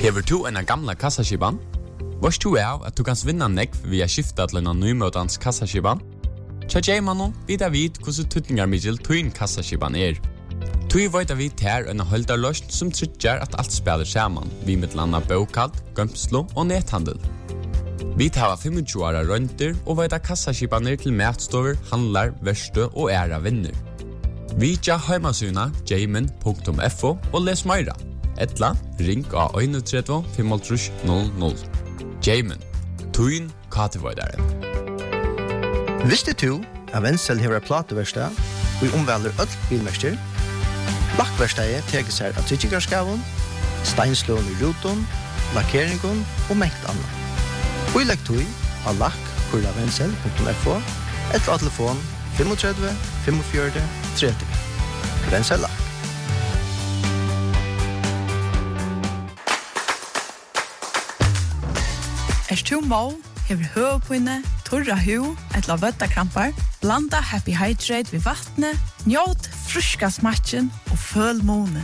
Hever du en gamla kassaskipan? Vars du av at du kan vinna nekv via skifta til en nymøtans kassaskipan? Tja J-mannen vidar vid hvordan tutningar middel tuin kassaskipan Tui veit vi ter en holdarløst som tryggjar at alt spiller saman, vi med landa bokald, gømslo og nethandel. Vi tar 25 åra rønter og veit kassaskipaner til matstover, handlar, verste og æra vinner. Vi tja heimasuna jamin.fo og les meira. Etla, ring av 31 55 00. Jamin, tuin katevoidare. Visste du at Wenzel hever plateverstad og omvelder öll bilmester? Lakkverkstedet teker seg av tryggigarskaven, steinslån i ruton, lakkeringen og mengt annet. Og i lekktøy av lakk.wenzel.fo eller av telefon 35 45 30. Wenzel Lakk. Du må, hever høvepinne, torra hu, etla vøttakrampar, blanda Happy Hydrate ved vattnet, njåt fruska smatchen og føl måne.